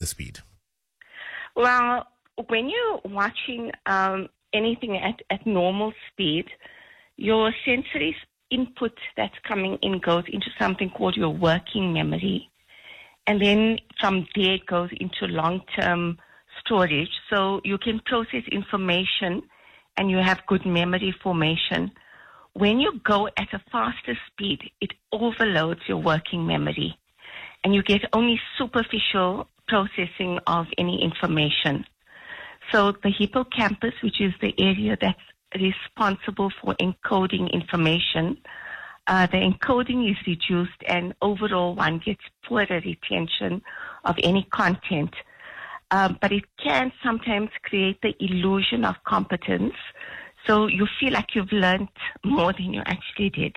speed? Well, when you're watching anything at normal speed, your sensory input that's coming in goes into something called your working memory. And then from there it goes into long-term storage. So you can process information and you have good memory formation. When you go at a faster speed, it overloads your working memory and you get only superficial processing of any information. So the hippocampus, which is the area that's responsible for encoding information, the encoding is reduced and overall one gets poorer retention of any content. But it can sometimes create the illusion of competence. So you feel like you've learned more than you actually did.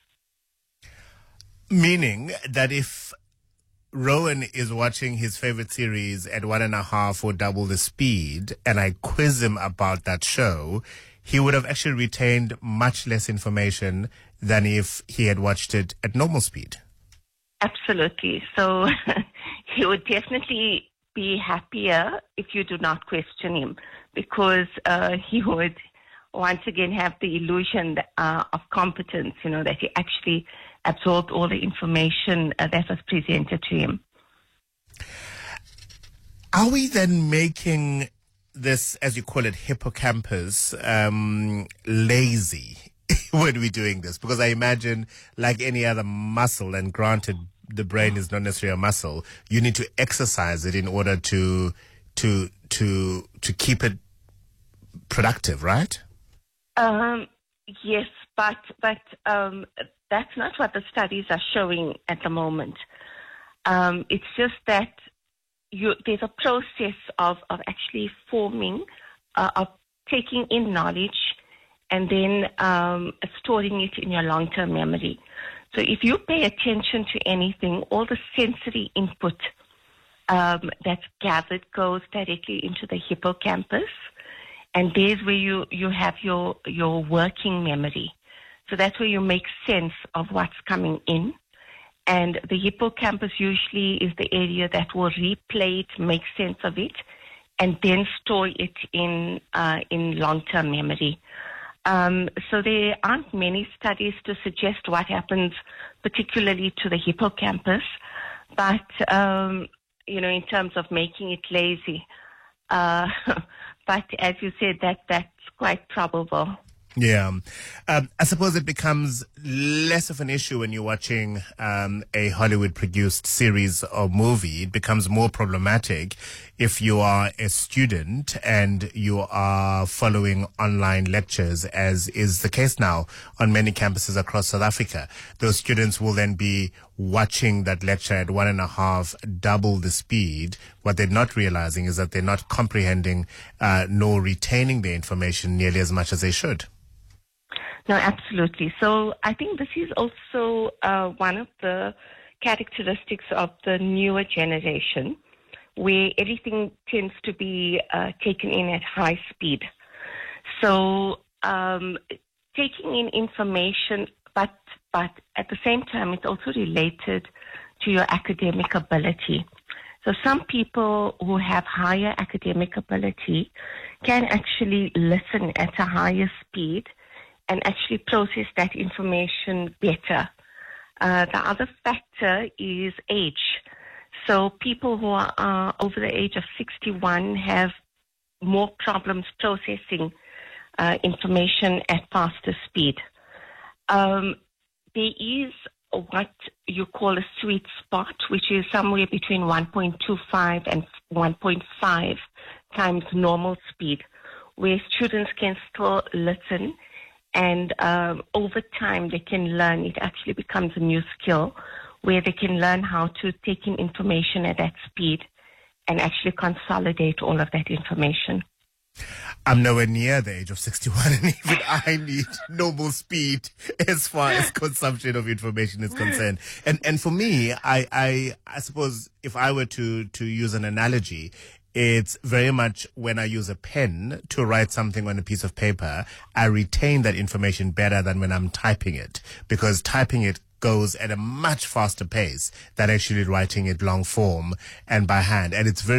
Meaning that if Rowan is watching his favorite series at 1.5 or double the speed, and I quiz him about that show, he would have actually retained much less information than if he had watched it at normal speed. Absolutely. So he would definitely be happier if you do not question him, because he would once again have the illusion of competence, that he actually absorbed all the information that was presented to him. Are we then making this, as you call it, hippocampus, lazy when we're doing this? Because I imagine, like any other muscle, and granted, the brain is not necessarily a muscle, you need to exercise it in order to keep it productive, right? Yes, but that's not what the studies are showing at the moment. It's just that there's a process of actually forming, of taking in knowledge and then storing it in your long-term memory. So if you pay attention to anything, all the sensory input that's gathered goes directly into the hippocampus, and there's where you have your working memory. So that's where you make sense of what's coming in. And the hippocampus usually is the area that will replay it, make sense of it, and then store it in long-term memory. So there aren't many studies to suggest what happens particularly to the hippocampus, but, in terms of making it lazy. But as you said, that's quite probable. Yeah. I suppose it becomes less of an issue when you're watching a Hollywood-produced series or movie. It becomes more problematic if you are a student and you are following online lectures, as is the case now on many campuses across South Africa. Those students will then be watching that lecture at 1.5, double the speed. What they're not realizing is that they're not comprehending nor retaining the information nearly as much as they should. No, absolutely. So I think this is also one of the characteristics of the newer generation, where everything tends to be taken in at high speed. So taking in information, but at the same time, it's also related to your academic ability. So some people who have higher academic ability can actually listen at a higher speed and actually process that information better. The other factor is age. So people who are over the age of 61 have more problems processing information at faster speed. There is what you call a sweet spot, which is somewhere between 1.25 and 1.5 times normal speed, where students can still listen. And over time, they can learn. It actually becomes a new skill where they can learn how to take in information at that speed and actually consolidate all of that information. I'm nowhere near the age of 61, and even I need normal speed as far as consumption of information is concerned. And for me, I suppose if I were to use an analogy, it's very much when I use a pen to write something on a piece of paper, I retain that information better than when I'm typing it, because typing it goes at a much faster pace than actually writing it long form and by hand. And it's very